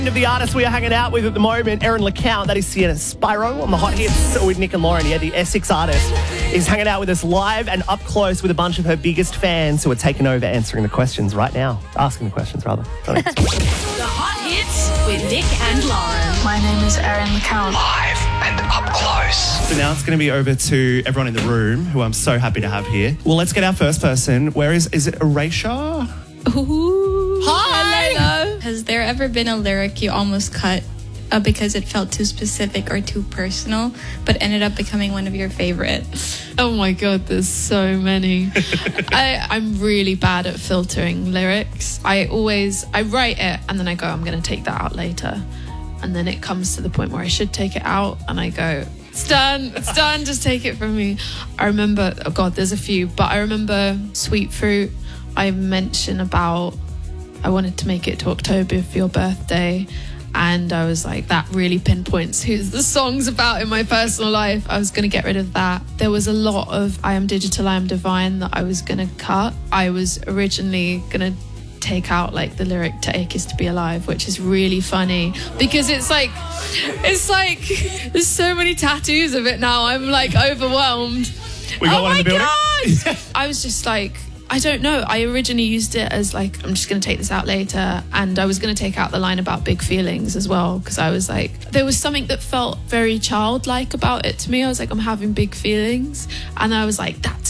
Of the artist we are hanging out with at the moment, Aaron LeCount, that is Sienna Spyro on the Hot Hits with Nick and Lauren. Yeah, the Essex artist is hanging out with us live and up close with a bunch of her biggest fans who are taking over answering the questions right now. Asking the questions, rather. The Hot Hits with Nick and Lauren. My name is Aaron LeCount. Live and up close. So now it's going to be over to everyone in the room, who I'm so happy to have here. Well, let's get our first person. Where is it Erasure? Ooh. Hi! Hello. Has there ever been a lyric you almost cut because it felt too specific or too personal, but ended up becoming one of your favorites? Oh my God, there's so many. I'm really bad at filtering lyrics. I write it and then I go, I'm going to take that out later. And then it comes to the point where I should take it out and I go, it's done, just take it from me. I remember, oh God, there's a few, but I remember Sweet Fruit. I mentioned about I wanted to make it to October for your birthday, and I was like, that really pinpoints who the song's about in my personal life. I was going to get rid of that. There was a lot of I Am Digital, I Am Divine that I was going to cut. I was originally going to take out like the lyric to Ache Is To Be Alive, which is really funny because it's like there's so many tattoos of it now. I'm like overwhelmed. We got one in the building. God! I was just like, I don't know. I originally used it as like, I'm just going to take this out later. And I was going to take out the line about big feelings as well. Because I was like, there was something that felt very childlike about it to me. I was like, I'm having big feelings. And I was like, that's